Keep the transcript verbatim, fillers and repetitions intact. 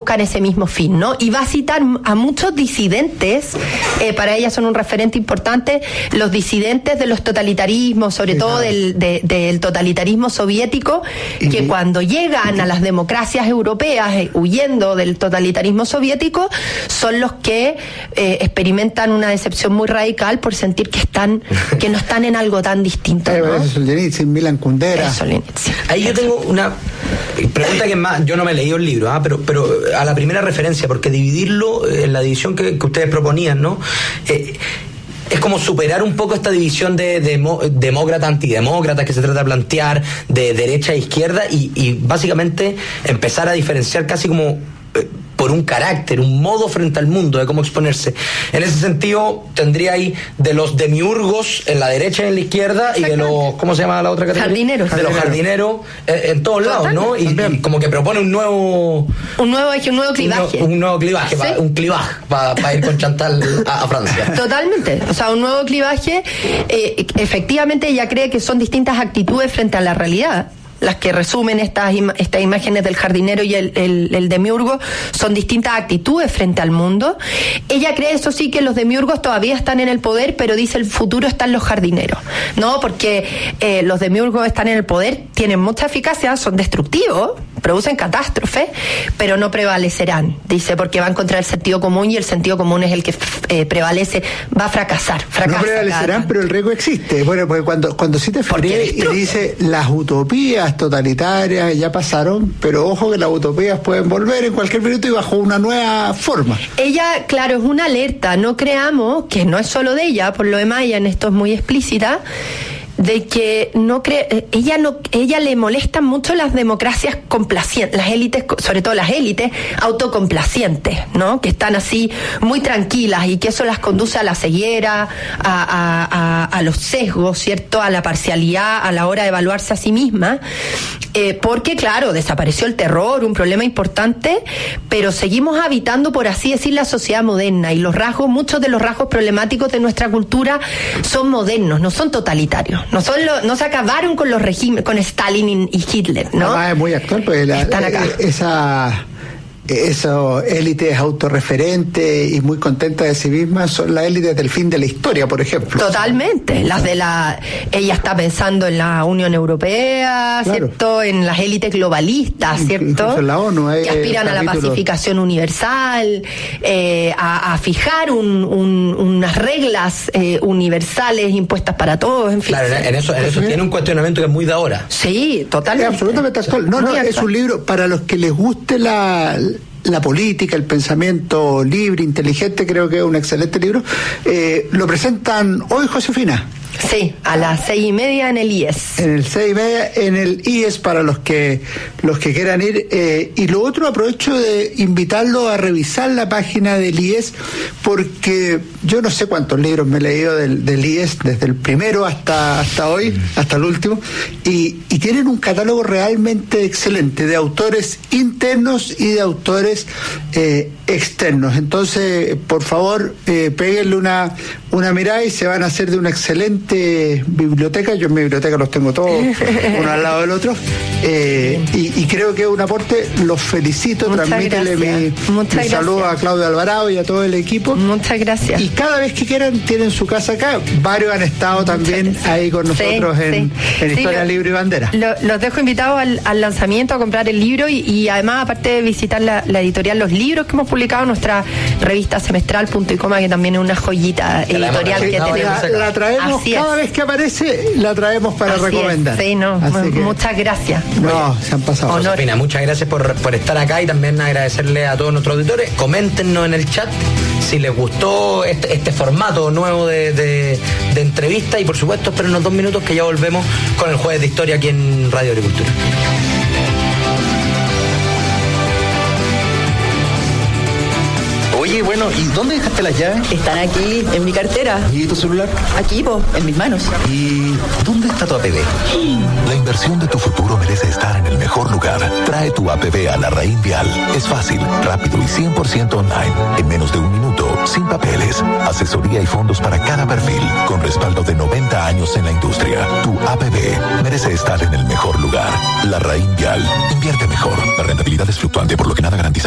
buscan ese mismo fin, ¿no? Y va a citar a muchos disidentes, eh, para ella son un referente importante, los disidentes de los totalitarismos, sobre Exacto. todo del, de, del totalitarismo soviético, que uh-huh. cuando llegan a las democracias europeas, eh, huyendo del totalitarismo soviético, son los que eh, experimentan una decepción muy radical por sentir que están, que no están en algo tan distinto, ¿no? Eso, Solzhenitsyn, Milan Kundera. Solzhenitsyn. Ahí yo tengo una pregunta que más, yo no me he leído el libro, ¿ah? pero, pero a la primera referencia, porque dividirlo en la división que, que ustedes proponían, ¿no? Eh, es como superar un poco esta división de, de demócrata, antidemócrata que se trata de plantear, de derecha e izquierda, y, y básicamente empezar a diferenciar casi como eh, por un carácter, un modo frente al mundo de cómo exponerse. En ese sentido, tendría ahí de los demiurgos en la derecha y en la izquierda, y de los, ¿cómo se llama la otra categoría? Jardineros. De los jardineros eh, en todos lados, ¿no? Y, y como que propone un nuevo... Un nuevo eje, un nuevo clivaje. Un, un nuevo clivaje, ¿sí? pa, un clivaje para pa ir con Chantal a, a Francia. Totalmente. O sea, un nuevo clivaje. Eh, efectivamente, ella cree que son distintas actitudes frente a la realidad. Las que resumen estas, im- estas imágenes del jardinero y el, el, el demiurgo son distintas actitudes frente al mundo. Ella cree, eso sí, que los demiurgos todavía están en el poder, pero dice el futuro está en los jardineros, ¿no? Porque eh, los demiurgos están en el poder, tienen mucha eficacia, son destructivos, producen catástrofes, pero no prevalecerán, dice, porque van contra el sentido común, y el sentido común es el que eh, prevalece, va a fracasar. Fracasa no prevalecerán, pero el riesgo existe. Bueno, porque cuando, cuando cita Fourier y dice las utopías totalitarias ya pasaron, pero ojo que las utopías pueden volver en cualquier minuto y bajo una nueva forma. Ella, claro, es una alerta, no creamos, que no es solo de ella, por lo demás ella en esto es muy explícita, de que no cree, ella no, ella le molestan mucho las democracias complacientes, las élites, sobre todo las élites autocomplacientes, ¿no? Que están así muy tranquilas, y que eso las conduce a la ceguera, a, a, a, a los sesgos, ¿cierto? A la parcialidad a la hora de evaluarse a sí misma, eh, porque claro, desapareció el terror, un problema importante, pero seguimos habitando, por así decir, la sociedad moderna, y los rasgos, muchos de los rasgos problemáticos de nuestra cultura son modernos, no son totalitarios. No, son lo, no se acabaron con los regímenes, con Stalin y Hitler, ¿no? Ah, es muy actual, pues la, Están acá. esa esas élites autorreferentes y muy contentas de sí mismas son las élites del fin de la historia, por ejemplo. Totalmente, las de la, ella está pensando en la Unión Europea, claro. ¿cierto? En las élites globalistas, ¿cierto? Incluso en la ONU, hay que aspiran a la pacificación universal, eh, a, a fijar un, un, unas reglas eh, universales impuestas para todos, en fin. Claro, en eso, en eso tiene un cuestionamiento que es muy de ahora. Sí, totalmente. Es absolutamente actual. No, no, es un libro para los que les guste la la política, el pensamiento libre, inteligente, creo que es un excelente libro. Eh, lo presentan hoy, Josefina. Sí, a las seis y media en el I E S. En el seis y media en el I E S para los que los que quieran ir. Eh, y lo otro, aprovecho de invitarlo a revisar la página del I E S, porque yo no sé cuántos libros me he leído del, del I E S, desde el primero hasta hasta hoy, hasta el último, y, y tienen un catálogo realmente excelente de autores internos y de autores eh, externos. Entonces, por favor, eh, péguenle una, una mirada y se van a hacer de una excelente biblioteca. Yo en mi biblioteca los tengo todos uno al lado del otro, eh, y, y creo que es un aporte. Los felicito. Muchas transmítele mi, mi saludo a Claudio Alvarado y a todo el equipo. Muchas gracias. Y cada vez que quieran tienen su casa acá. Varios han estado Muchas también gracias. ahí con nosotros sí, en, sí. en Historia sí, lo, Libre y Bandera. Lo, los dejo invitados al, al lanzamiento, a comprar el libro, y, y además, aparte de visitar la, la editorial Los Libros que hemos publicado, nuestra revista semestral Punto y Coma, que también es una joyita editorial que tenemos. La, la traemos Así cada es. vez que aparece, la traemos para Así recomendar. Es. Sí, no, Así que, muchas gracias. No, se han pasado. Josefina, muchas gracias por, por estar acá, y también agradecerle a todos nuestros auditores. Coméntenos en el chat si les gustó este, este formato nuevo de, de, de entrevista, y por supuesto, esperen unos dos minutos que ya volvemos con el Jueves de Historia aquí en Radio Agricultura. Oye, bueno, ¿y dónde dejaste las llaves? Están aquí, en mi cartera. ¿Y tu celular? Aquí, po, en mis manos. ¿Y dónde está tu A P B? La inversión de tu futuro merece estar en el mejor lugar. Trae tu A P B a Larraín Vial. Es fácil, rápido y cien por ciento online. En menos de un minuto, sin papeles. Asesoría y fondos para cada perfil. Con respaldo de noventa años en la industria. Tu A P B merece estar en el mejor lugar. Larraín Vial. Invierte mejor. La rentabilidad es fluctuante, por lo que nada garantiza